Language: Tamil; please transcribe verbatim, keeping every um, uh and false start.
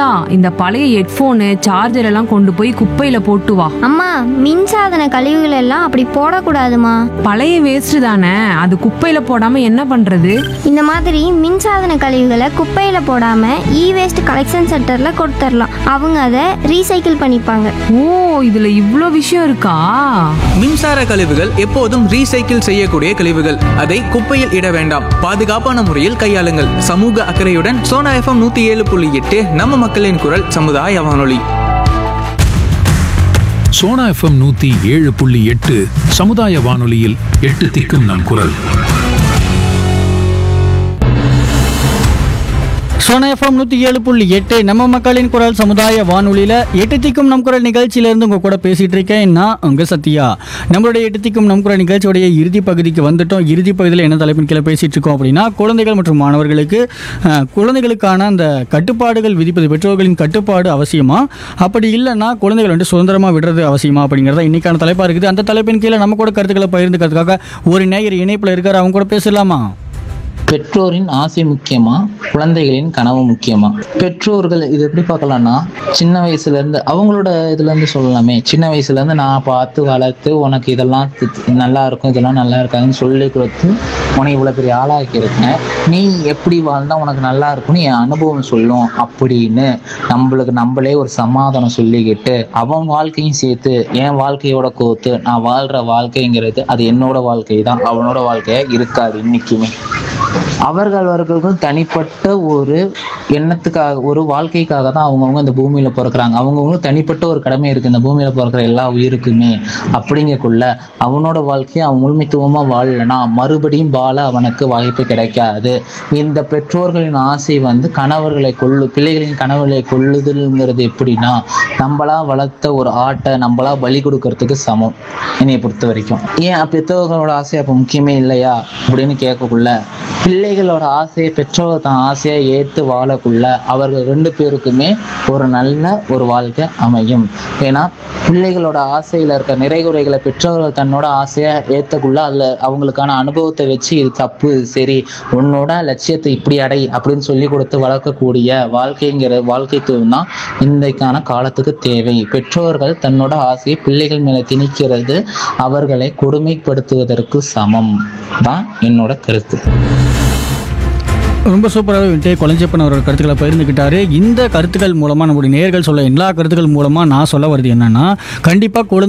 சீதா, இந்த பழைய ஹெட்போனு சார்ஜர் எல்லாம் கொண்டு போய் குப்பையில போட்டு வா. அம்மா, மின்சாதன கழிவுகள் எல்லாம் அப்படி போடக்கூடாதுமா. பழைய வேஸ்ட் தானே, அது குப்பையில போடாம என்ன பண்றது? இந்த மாதிரி மின்சாதன கழிவுகளை குப்பையில போடாம இ வேஸ்ட் கலெக்ஷன் சென்டர்ல கொடுத்துடலாம். அவங்க அதை ரீசைக்கிள் பண்ணிப்பாங்க. ஓ, இதுல இவ்ளோ விஷயம் இருக்கா? மின்சார கழிவுகள் எப்போதும் ரீசைக்கிள் செய்யக்கூடிய கழிவுகள். அதை குப்பையில் இட வேண்டாம். பாதுகாப்பான முறையில் கையாளுங்கள். சமூக அக்கறையுடன் சோனா எஃப்எம் நூத்தி ஏழு புள்ளி எட்டு நம்ம மக்களின் குரல் சமுதாய வானொலி. சோனா எஃப்எம் நூத்தி ஏழு புள்ளி எட்டு சமுதாய வானொலியில் எட்டு திக்கும் நம் குரல். சோனா எஃப்எம் நூற்றி ஏழு புள்ளி எட்டு நம்ம மக்களின் குரல் சமுதாய வானொலியில் எட்டு திக்கும் நம் குரல் நிகழ்ச்சியிலேருந்து உங்கள் கூட பேசிகிட்டு இருக்கேன் நான் உங்கள் சத்யா. நம்மளுடைய எட்டு திக்கும் நம் குரல் நிகழ்ச்சியோடைய இறுதி பகுதிக்கு வந்துட்டோம். இறுதி பகுதியில் என்ன தலைப்பின் கீழே பேசிகிட்டு இருக்கோம் அப்படின்னா, குழந்தைகள் மற்றும் மாணவர்களுக்கு குழந்தைகளுக்கான அந்த கட்டுப்பாடுகள் விதிப்பது, பெற்றோர்களின் கட்டுப்பாடு அவசியமா, அப்படி இல்லைன்னா குழந்தைகள் வந்து சுதந்திரமாக விடுறது அவசியமா அப்படிங்கிறத இன்னைக்கான தலைப்பாக இருக்குது. அந்த தலைப்பின் கீழே நம்ம கூட கருத்துக்களை பகிர்ந்துக்கிறதுக்காக ஒரு நேயர் இணைப்பில் இருக்கார். அவங்க கூட பேசலாமா? பெற்றோரின் ஆசை முக்கியமா, குழந்தைகளின் கனவு முக்கியமா? பெற்றோர்கள் இது எப்படி பார்க்கலாம்னா, சின்ன வயசுல இருந்து அவங்களோட இதுல இருந்து சொல்லலாமே. சின்ன வயசுல இருந்து நான் பார்த்து வளர்த்து உனக்கு இதெல்லாம் நல்லா இருக்கும், இதெல்லாம் நல்லா இருக்காதுன்னு சொல்லி கொடுத்து உனக்கு இவ்வளவு பெரிய ஆளாக்கி இருக்கேன், நீ எப்படி வாழ்ந்தா உனக்கு நல்லா இருக்கும்னு என் அனுபவம் சொல்லும் அப்படின்னு நம்மளுக்கு நம்மளே ஒரு சமாதானம் சொல்லிக்கிட்டு அவன் வாழ்க்கையும் சேர்த்து என் வாழ்க்கையோட கோத்து நான் வாழ்ற வாழ்க்கைங்கிறது அது என்னோட வாழ்க்கை தான், அவனோட வாழ்க்கையா இருக்காது இன்னைக்குமே. அவர்கள் அவர்களுக்கும் தனிப்பட்ட ஒரு எண்ணத்துக்காக, ஒரு வாழ்க்கைக்காக தான் அவங்கவுங்க இந்த பூமியில பிறக்கிறாங்க. அவங்கவுங்களுக்கு தனிப்பட்ட ஒரு கடமை இருக்கு இந்த பூமியில பிறக்கிற எல்லா உயிருக்குமே. அப்படிங்கக்குள்ள அவனோட வாழ்க்கையை அவன் முழுமைத்துவமா வாழலைன்னா மறுபடியும் வாழ அவனுக்கு வாய்ப்பு கிடைக்காது. இந்த பெற்றோர்களின் ஆசை வந்து கணவர்களை கொள்ளு பிள்ளைகளின் கனவுகளை கொள்ளுதல்ங்கிறது எப்படின்னா, நம்மளா வளர்த்த ஒரு ஆட்டை நம்மளா பலி கொடுக்கறதுக்கு சமம் என்னைய பொறுத்த வரைக்கும். ஏன் பெற்றோர்களோட ஆசை அப்போ முக்கியமே இல்லையா அப்படின்னு கேட்கக்குள்ள, பிள்ளைகளோட ஆசையை பெற்றோர் தான் ஆசையை ஏற்று வாழக்குள்ள அவர்கள் ரெண்டு பேருக்குமே ஒரு நல்ல ஒரு வாழ்க்கை அமையும். ஏன்னா பிள்ளைகளோட ஆசையில இருக்க நிறைகுறைகளை பெற்றோர்கள் தன்னோட ஆசையை ஏற்றக்குள்ள அதுல அவங்களுக்கான அனுபவத்தை வச்சு இது தப்பு சரி உன்னோட லட்சியத்தை இப்படி அடை அப்படின்னு சொல்லி கொடுத்து வளர்க்கக்கூடிய வாழ்க்கைங்கிற வாழ்க்கைத்துவம் தான் இன்றைக்கான காலத்துக்கு தேவை. பெற்றோர்கள் தன்னோட ஆசையை பிள்ளைகள் மேல திணிக்கிறது அவர்களை கொடுமைப்படுத்துவதற்கு சமம் தான் என்னோட கருத்து. ரொம்ப சூப்பராக வந்துட்டு கொலைஞ்சப்பன் அவரோட கருத்துக்களை பகிர்ந்துக்கிட்டாரு. இந்த கருத்துக்கள் மூலமாக நம்முடைய நேயர்கள் சொல்ல எல்லா கருத்துக்கள் மூலமாக நான் சொல்ல வருது என்னன்னா, கண்டிப்பாக குழந்தை